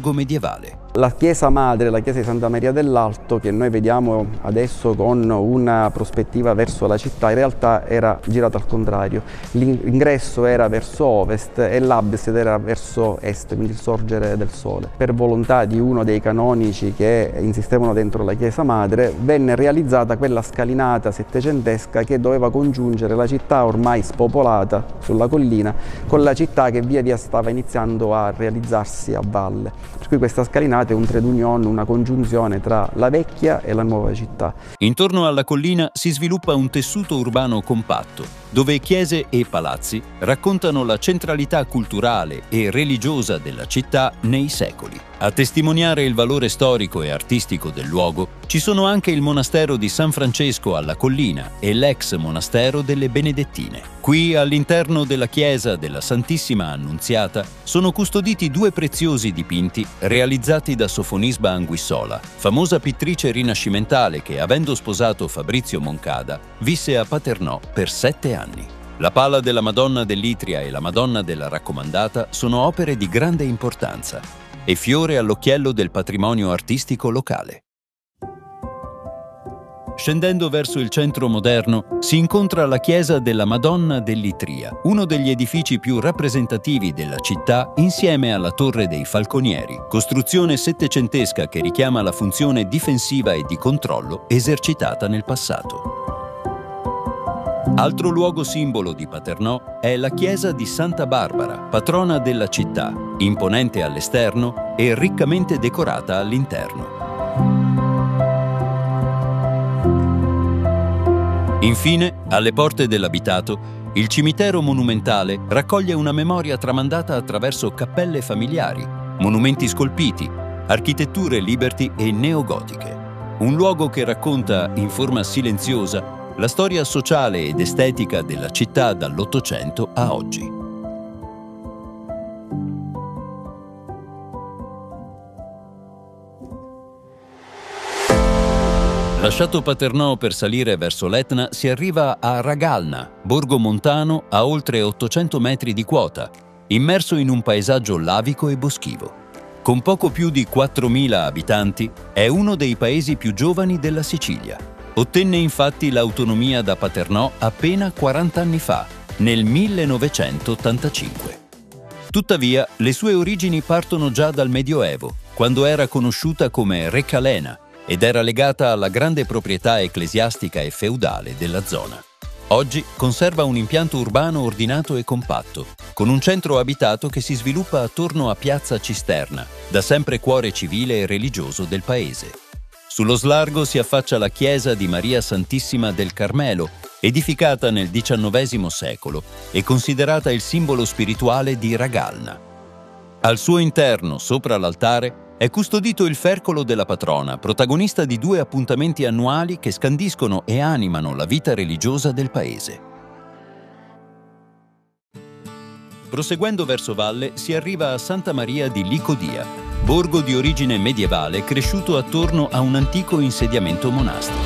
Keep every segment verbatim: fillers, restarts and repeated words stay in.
luogo medievale. La chiesa madre, la chiesa di Santa Maria dell'Alto, che noi vediamo adesso con una prospettiva verso la città, in realtà era girata al contrario. L'ingresso era verso ovest e l'abside era verso est, quindi il sorgere del sole. Per volontà di uno dei canonici che insistevano dentro la chiesa madre, venne realizzata quella scalinata settecentesca che doveva congiungere la città ormai spopolata sulla collina con la città che via via stava iniziando a realizzarsi a valle. Per cui questa scalinata è un trade union, una congiunzione tra la vecchia e la nuova città. Intorno alla collina si sviluppa un tessuto urbano compatto, dove chiese e palazzi raccontano la centralità culturale e religiosa della città nei secoli. A testimoniare il valore storico e artistico del luogo ci sono anche il monastero di San Francesco alla Collina e l'ex monastero delle Benedettine. Qui, all'interno della chiesa della Santissima Annunziata, sono custoditi due preziosi dipinti realizzati da Sofonisba Anguissola, famosa pittrice rinascimentale che, avendo sposato Fabrizio Moncada, visse a Paternò per sette anni. La Pala della Madonna dell'Itria e la Madonna della Raccomandata sono opere di grande importanza e fiore all'occhiello del patrimonio artistico locale. Scendendo verso il centro moderno si incontra la chiesa della Madonna dell'Itria, uno degli edifici più rappresentativi della città insieme alla Torre dei Falconieri, costruzione settecentesca che richiama la funzione difensiva e di controllo esercitata nel passato. Altro luogo simbolo di Paternò è la chiesa di Santa Barbara, patrona della città, imponente all'esterno e riccamente decorata all'interno. Infine, alle porte dell'abitato, il cimitero monumentale raccoglie una memoria tramandata attraverso cappelle familiari, monumenti scolpiti, architetture liberty e neogotiche. Un luogo che racconta, in forma silenziosa, la storia sociale ed estetica della città dall'Ottocento a oggi. Lasciato Paternò per salire verso l'Etna, si arriva a Ragalna, borgo montano a oltre ottocento metri di quota, immerso in un paesaggio lavico e boschivo. Con poco più di quattromila abitanti, è uno dei paesi più giovani della Sicilia. Ottenne infatti l'autonomia da Paternò appena quaranta anni fa, nel millenovecentottantacinque. Tuttavia, le sue origini partono già dal Medioevo, quando era conosciuta come Recalena, ed era legata alla grande proprietà ecclesiastica e feudale della zona. Oggi conserva un impianto urbano ordinato e compatto, con un centro abitato che si sviluppa attorno a Piazza Cisterna, da sempre cuore civile e religioso del paese. Sullo slargo si affaccia la chiesa di Maria Santissima del Carmelo, edificata nel diciannovesimo secolo e considerata il simbolo spirituale di Ragalna. Al suo interno, sopra l'altare, è custodito il fercolo della patrona, protagonista di due appuntamenti annuali che scandiscono e animano la vita religiosa del paese. Proseguendo verso valle si arriva a Santa Maria di Licodia, borgo di origine medievale cresciuto attorno a un antico insediamento monastico.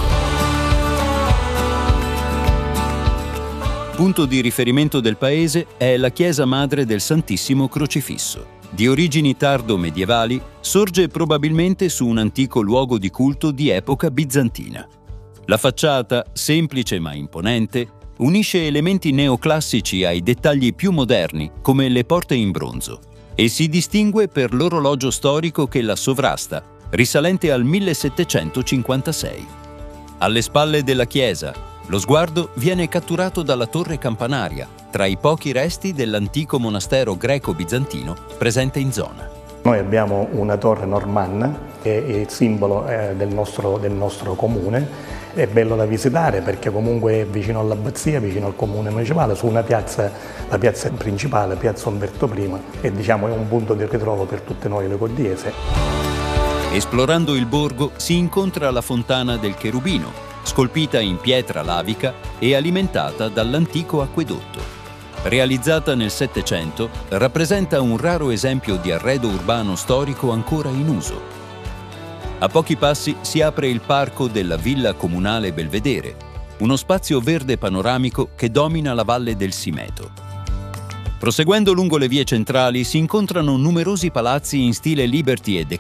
Punto di riferimento del paese è la chiesa madre del Santissimo Crocifisso. Di origini tardo-medievali, sorge probabilmente su un antico luogo di culto di epoca bizantina. La facciata, semplice ma imponente, unisce elementi neoclassici ai dettagli più moderni, come le porte in bronzo, e si distingue per l'orologio storico che la sovrasta, risalente al millesettecentocinquantasei. Alle spalle della chiesa, lo sguardo viene catturato dalla torre campanaria, tra i pochi resti dell'antico monastero greco-bizantino presente in zona. Noi abbiamo una torre normanna, che è il simbolo eh, del, nostro, del nostro comune. È bello da visitare perché comunque è vicino all'abbazia, vicino al comune municipale, su una piazza, la piazza principale, piazza Umberto primo, e diciamo è un punto di ritrovo per tutte noi le codiese. Esplorando il borgo si incontra la fontana del Cherubino, scolpita in pietra lavica e alimentata dall'antico acquedotto. Realizzata nel Settecento, rappresenta un raro esempio di arredo urbano storico ancora in uso. A pochi passi si apre il parco della Villa Comunale Belvedere, uno spazio verde panoramico che domina la valle del Simeto. Proseguendo lungo le vie centrali si incontrano numerosi palazzi in stile Liberty e